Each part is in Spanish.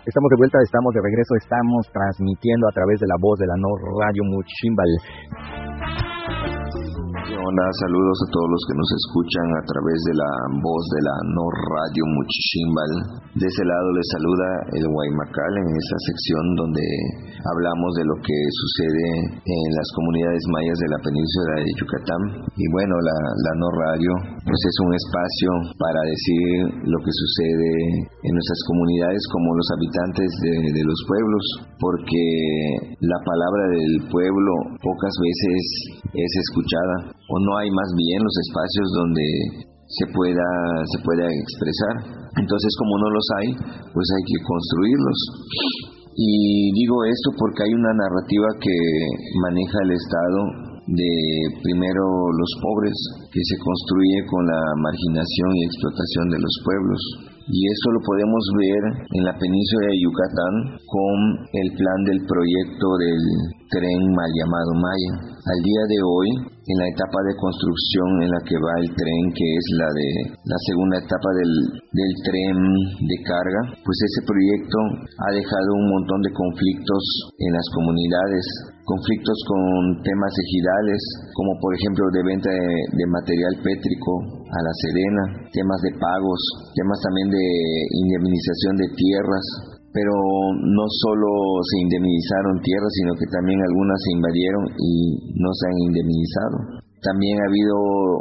Estamos de vuelta, estamos de regreso, estamos transmitiendo a través de la voz de la No Radio Muchimbal. Hola, saludos a todos los que nos escuchan a través de la voz de la No Radio Muchimbal. De ese lado les saluda el Guaymacal en esa sección donde hablamos de lo que sucede en las comunidades mayas de la península de Yucatán. Y bueno, la No Radio pues es un espacio para decir lo que sucede en nuestras comunidades como los habitantes de los pueblos, porque la palabra del pueblo pocas veces es escuchada, o no hay más bien los espacios donde se pueda expresar. Entonces, como no los hay, pues hay que construirlos. Y digo esto porque hay una narrativa que maneja el Estado de primero los pobres, que se construye con la marginación y explotación de los pueblos. Y eso lo podemos ver en la península de Yucatán con el plan del proyecto del tren mal llamado Maya. Al día de hoy, en la etapa de construcción en la que va el tren, que es la segunda etapa del tren de carga, pues ese proyecto ha dejado un montón de conflictos en las comunidades, conflictos con temas ejidales, como por ejemplo de venta de material pétrico a la Sedena, temas de pagos, temas también de indemnización de tierras. Pero no solo se indemnizaron tierras, sino que también algunas se invadieron y no se han indemnizado. También ha habido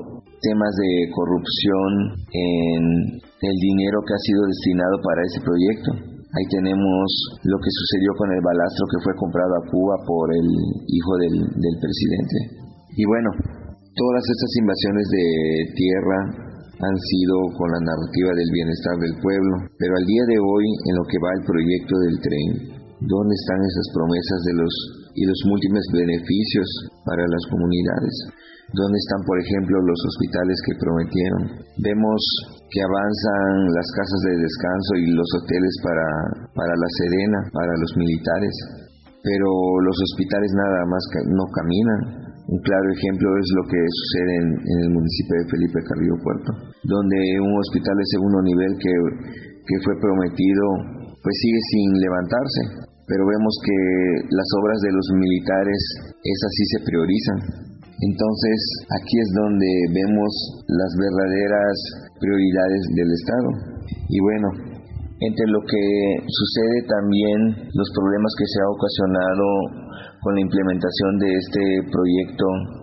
temas de corrupción en el dinero que ha sido destinado para ese proyecto. Ahí tenemos lo que sucedió con el balastro que fue comprado a Cuba por el hijo del presidente. Y bueno, todas estas invasiones de tierra han sido con la narrativa del bienestar del pueblo, pero al día de hoy, en lo que va el proyecto del tren, ¿dónde están esas promesas y los múltiples beneficios para las comunidades? ¿Dónde están, por ejemplo, los hospitales que prometieron? Vemos que avanzan las casas de descanso y los hoteles para la Sedena, para los militares, pero los hospitales nada más no caminan. Un claro ejemplo es lo que sucede en el municipio de Felipe Carrillo Puerto, donde un hospital de segundo nivel que fue prometido pues sigue sin levantarse, pero vemos que las obras de los militares esas sí se priorizan. Entonces aquí es donde vemos las verdaderas prioridades del Estado. Y bueno, entre lo que sucede también, los problemas que se ha ocasionado con la implementación de este proyecto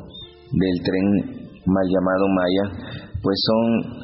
del tren mal llamado Maya, pues son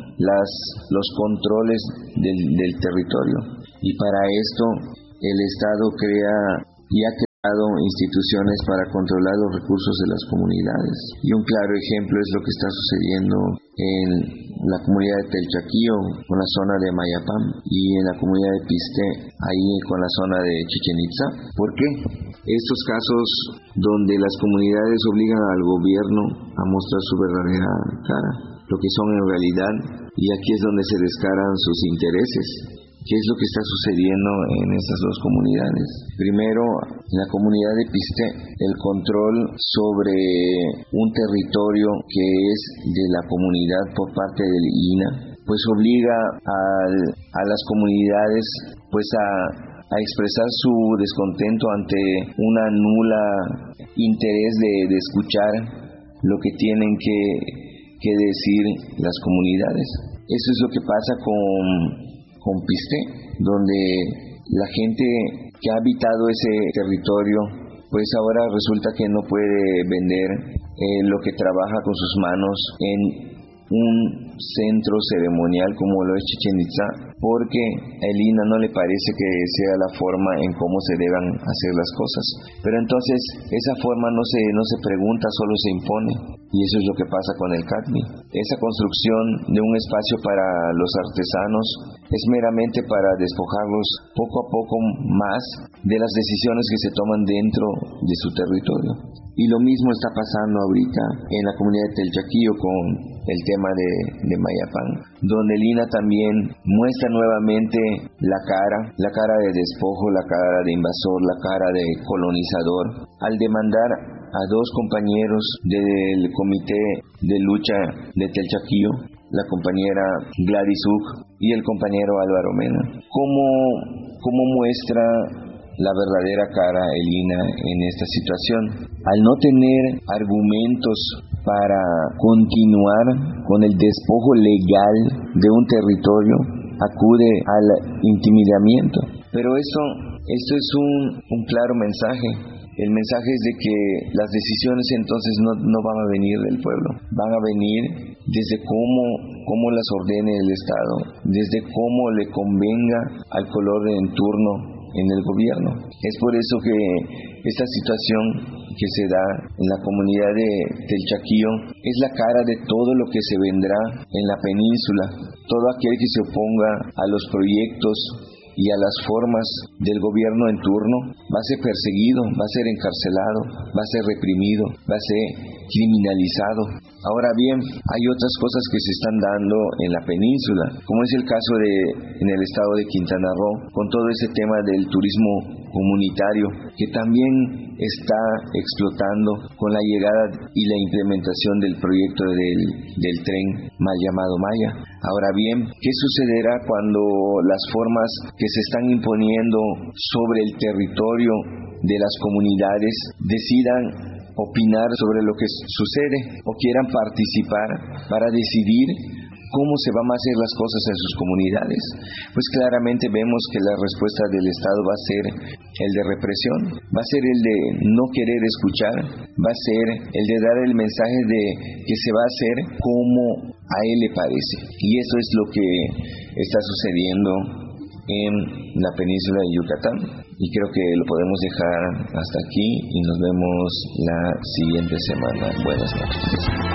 los controles del territorio. Y para esto el Estado crea y ha creado instituciones para controlar los recursos de las comunidades. Y un claro ejemplo es lo que está sucediendo en la comunidad de Telchaquillo con la zona de Mayapán y en la comunidad de Piste, ahí con la zona de Chichén Itzá. ¿Por qué? Estos casos donde las comunidades obligan al gobierno a mostrar su verdadera cara, lo que son en realidad, y aquí es donde se descaran sus intereses. ¿Qué es lo que está sucediendo en estas dos comunidades? Primero, en la comunidad de Piste, el control sobre un territorio que es de la comunidad por parte del INA, pues obliga a las comunidades pues a expresar su descontento ante una nula interés de escuchar lo que tienen que decir las comunidades. Eso es lo que pasa con Piste, donde la gente que ha habitado ese territorio, pues ahora resulta que no puede vender lo que trabaja con sus manos en un centro ceremonial como lo es Chichén Itzá, porque a el INA no le parece que sea la forma en cómo se deban hacer las cosas. Pero entonces esa forma no se pregunta, solo se impone. Y eso es lo que pasa con el CATMI. Esa construcción de un espacio para los artesanos es meramente para despojarlos poco a poco más de las decisiones que se toman dentro de su territorio. Y lo mismo está pasando ahorita en la comunidad de Telchaquillo con el tema de Mayapán, donde el INA también muestra nuevamente la cara de despojo, la cara de invasor, la cara de colonizador, al demandar a dos compañeros del comité de lucha de Telchaquillo, la compañera Gladys Uc y el compañero Álvaro Mena, como cómo muestra la verdadera cara el INAH en esta situación. Al no tener argumentos para continuar con el despojo legal de un territorio, acude al intimidamiento. Pero esto es un claro mensaje. El mensaje es de que las decisiones entonces no van a venir del pueblo, van a venir desde cómo las ordene el Estado, desde cómo le convenga al color en turno en el gobierno. Es por eso que esta situación que se da en la comunidad del Chaquío es la cara de todo lo que se vendrá en la península. Todo aquel que se oponga a los proyectos y a las formas del gobierno en turno va a ser perseguido, va a ser encarcelado, va a ser reprimido, va a ser criminalizado. Ahora bien, hay otras cosas que se están dando en la península, como es el caso en el estado de Quintana Roo, con todo ese tema del turismo comunitario, que también está explotando con la llegada y la implementación del proyecto del tren mal llamado Maya. Ahora bien, ¿qué sucederá cuando las formas que se están imponiendo sobre el territorio de las comunidades decidan opinar sobre lo que sucede o quieran participar para decidir cómo se van a hacer las cosas en sus comunidades? Pues claramente vemos que la respuesta del Estado va a ser el de represión, va a ser el de no querer escuchar, va a ser el de dar el mensaje de que se va a hacer como a él le parece. Y eso es lo que está sucediendo en la península de Yucatán. Y creo que lo podemos dejar hasta aquí y nos vemos la siguiente semana. Buenas noches.